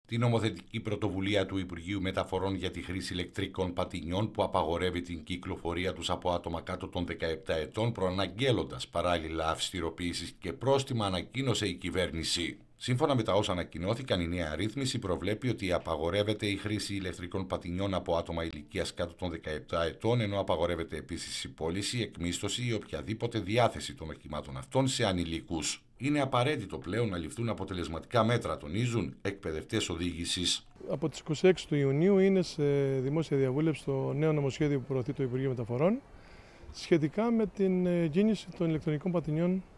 Την νομοθετική πρωτοβουλία του Υπουργείου Μεταφορών για τη χρήση ηλεκτρικών πατινιών που απαγορεύει την κυκλοφορία τους από άτομα κάτω των 17 ετών, προαναγγέλλοντας παράλληλα αυστηροποίησεις και πρόστιμα, ανακοίνωσε η κυβέρνηση. Σύμφωνα με τα όσα ανακοινώθηκαν, η νέα ρύθμιση προβλέπει ότι απαγορεύεται η χρήση ηλεκτρικών πατινιών από άτομα ηλικίας κάτω των 17 ετών, ενώ απαγορεύεται επίσης η πώληση, εκμίσθωση ή οποιαδήποτε διάθεση των οχημάτων αυτών σε ανηλικούς. Είναι απαραίτητο πλέον να ληφθούν αποτελεσματικά μέτρα, τονίζουν εκπαιδευτές οδήγησης. Από τις 26 του Ιουνίου είναι σε δημόσια διαβούλευση το νέο νομοσχέδιο που προωθεί το Υπουργείο Μεταφορών σχετικά με την κίνηση των ηλεκτρονικών πατινιών